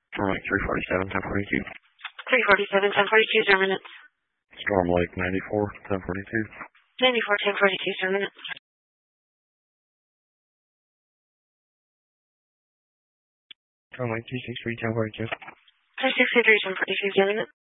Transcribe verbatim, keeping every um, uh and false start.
Storm Lake three forty-seven, ten forty-two. three forty-seven, ten forty-two, zero minutes. Storm Lake ninety-four, ten forty-two. ninety-four, ten forty-two, zero minutes. Storm Lake two sixty-three, ten forty-two. three sixty-three, ten forty-two, zero minutes.